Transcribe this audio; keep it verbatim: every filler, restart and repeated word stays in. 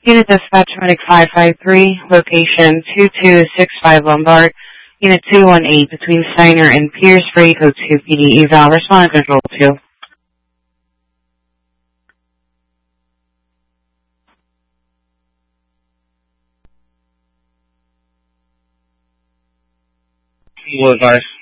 Unit Dispatch Medic five five three, location two two six five Lombard, Unit two one eight between Steiner and Pierce, Brady Code two P D eval, respond to Control two. Will advise.